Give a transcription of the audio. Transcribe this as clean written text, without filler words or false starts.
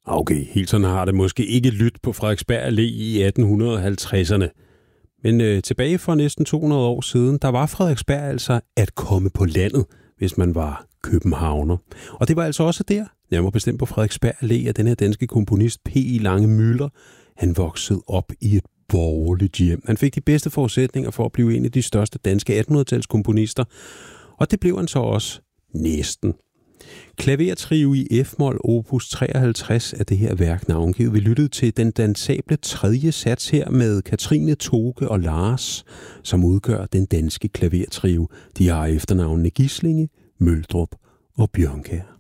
Okay, helt sådan har det måske ikke lyttet på Frederiksberg Allé i 1850'erne. Men tilbage for næsten 200 år siden, der var Frederiksberg altså at komme på landet, hvis man var københavner. Og det var altså også der, nærmere bestemt på Frederiksberg Allé, at den her danske komponist P.I. Lange-Müller, han voksede op i et borgerligt hjem. Han fik de bedste forudsætninger for at blive en af de største danske 1800-tals komponister, og det blev han så også næsten. Klavertrio i F-mol opus 53 af det her værk navngivet. Vi lyttede til den dansable tredje sats her med Katrine, Toke og Lars, som udgør den danske klavertrio. De har efternavnene Gislinge, Møldrup og Bjørnkjær.